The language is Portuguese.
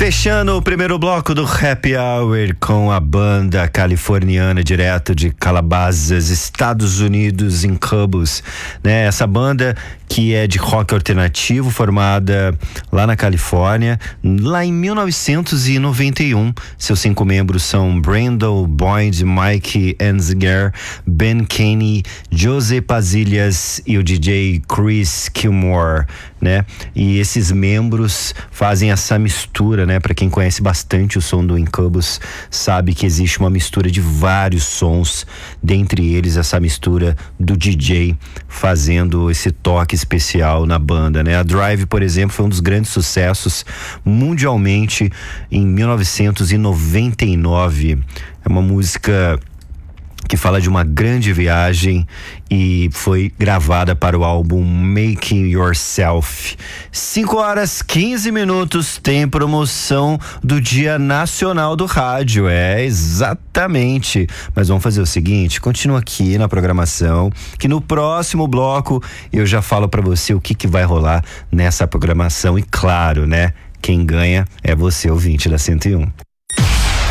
Fechando o primeiro bloco do Happy Hour com a banda californiana direto de Calabasas, Estados Unidos, Incubus, né? Essa banda que é de rock alternativo, formada lá na Califórnia, lá em 1991. Seus 5 membros são Brandon Boyd, Mike Enziger, Ben Kenny, Jose Pasillas e o DJ Chris Kilmore, né? E esses membros fazem essa mistura, né? Para quem conhece bastante o som do Incubus, sabe que existe uma mistura de vários sons, dentre eles essa mistura do DJ fazendo esse toque especial na banda, né? A Drive, por exemplo, foi um dos grandes sucessos mundialmente em 1999. É uma música que fala de uma grande viagem e foi gravada para o álbum Making Yourself. 5h15, tem promoção do Dia Nacional do Rádio, exatamente. Mas vamos fazer o seguinte, continua aqui na programação, que no próximo bloco eu já falo para você o que vai rolar nessa programação e claro, né, quem ganha é você, ouvinte da 101.